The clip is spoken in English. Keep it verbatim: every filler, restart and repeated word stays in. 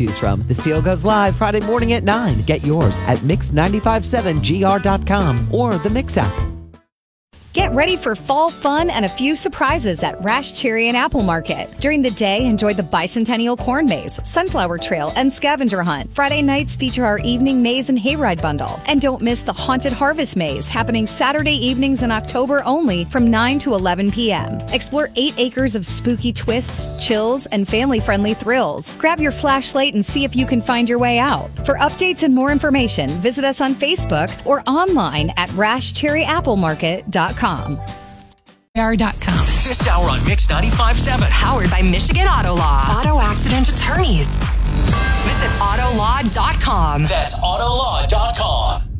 choose from. The Steal goes live Friday morning at nine. Get yours at mix nine five seven G R dot com or the Mix app. Get ready for fall fun and a few surprises at Rash Cherry and Apple Market. During the day, enjoy the Bicentennial Corn Maze, Sunflower Trail, and Scavenger Hunt. Friday nights feature our Evening Maze and Hayride Bundle. And don't miss the Haunted Harvest Maze, happening Saturday evenings in October only from nine to eleven p.m. Explore eight acres of spooky twists, chills, and family-friendly thrills. Grab your flashlight and see if you can find your way out. For updates and more information, visit us on Facebook or online at rash cherry apple market dot com. dot com. This hour on Mix ninety-five point seven. Powered by Michigan Auto Law. Auto accident attorneys. Visit auto law dot com. That's auto law dot com.